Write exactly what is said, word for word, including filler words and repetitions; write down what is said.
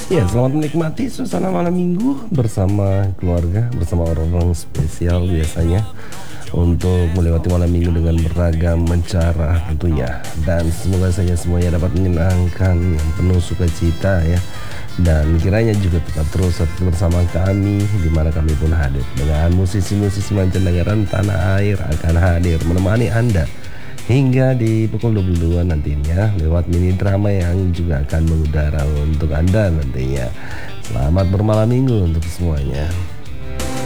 Ya, selamat menikmati suasana malam minggu bersama keluarga, bersama orang-orang spesial biasanya untuk melewati malam minggu dengan beragam cara tentunya. Dan semoga saja semuanya dapat menyenangkan, yang penuh sukacita ya. Dan kiranya juga tetap terus bersama kami di mana kami pun hadir dengan musisi-musisi mancanegara tanah air akan hadir menemani Anda hingga di pukul dua puluh dua nantinya lewat mini drama yang juga akan mengudara untuk Anda nantinya. Selamat bermalam minggu untuk semuanya.